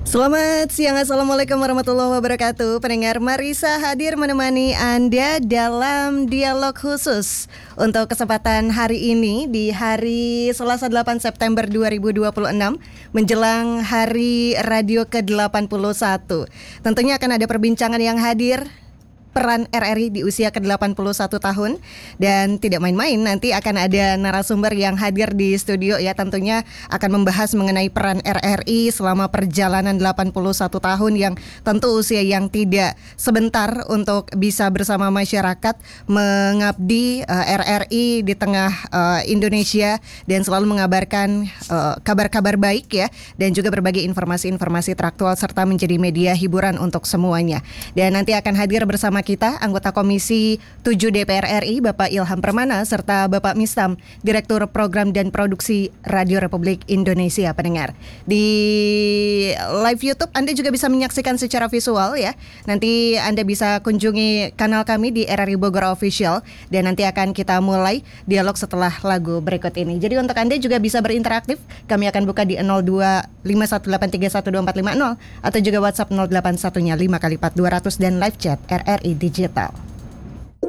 Selamat siang, Assalamualaikum warahmatullahi wabarakatuh. Pendengar Marisa hadir menemani Anda dalam dialog khusus untuk kesempatan hari ini di hari Selasa 8 September 2026 menjelang Hari Radio ke-81. Tentunya akan ada perbincangan yang hadir peran RRI di usia ke-81 tahun. Dan tidak main-main, nanti akan ada narasumber yang hadir di studio ya. Tentunya akan membahas mengenai peran RRI selama perjalanan 81 tahun yang tentu usia yang tidak sebentar untuk bisa bersama masyarakat mengabdi RRI di tengah Indonesia dan selalu mengabarkan kabar-kabar baik ya, dan juga berbagai informasi-informasi teraktual serta menjadi media hiburan untuk semuanya. Dan nanti akan hadir bersama kita anggota Komisi 7 DPR RI Bapak Ilham Permana serta Bapak Mistam, Direktur Program dan Produksi Radio Republik Indonesia. Pendengar di live YouTube Anda juga bisa menyaksikan secara visual ya. Nanti Anda bisa kunjungi kanal kami di RRI Bogor Official, dan nanti akan kita mulai dialog setelah lagu berikut ini. Jadi untuk Anda juga bisa berinteraktif, kami akan buka di 0251831250 atau juga WhatsApp 081 5 kali 4 200 dan live chat RRI Digital.